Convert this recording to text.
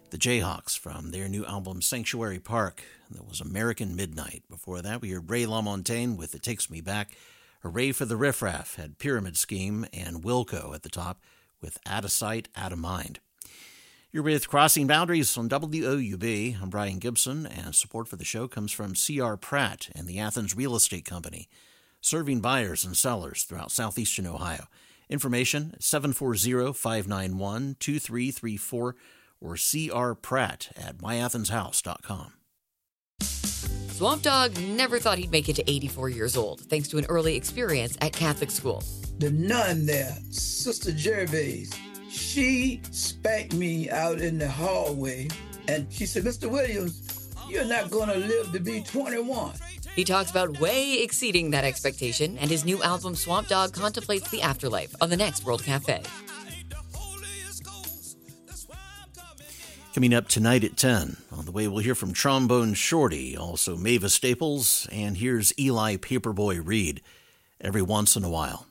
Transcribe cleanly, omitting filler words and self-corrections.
The Jayhawks from their new album Sanctuary Park. That was American Midnight. Before that, we heard Ray LaMontagne with It Takes Me Back. Hooray for the Riff Raff had Pyramid Scheme, and Wilco at the top with Out of Sight, Out of Mind. You're with Crossing Boundaries on WOUB. I'm Brian Gibson, and support for the show comes from C.R. Pratt and the Athens Real Estate Company, serving buyers and sellers throughout southeastern Ohio. Information 740-591-2334 or crpratt@myathenshouse.com. Swamp Dogg never thought he'd make it to 84 years old, thanks to an early experience at Catholic school. The nun there, Sister Gervais, she spanked me out in the hallway, and she said, Mr. Williams, you're not going to live to be 21. He talks about way exceeding that expectation, and his new album, Swamp Dogg, contemplates the afterlife on the next World Cafe. Coming up tonight at 10. On the way, we'll hear from Trombone Shorty, also Mavis Staples, and here's Eli Paperboy Reed, Every Once in a While.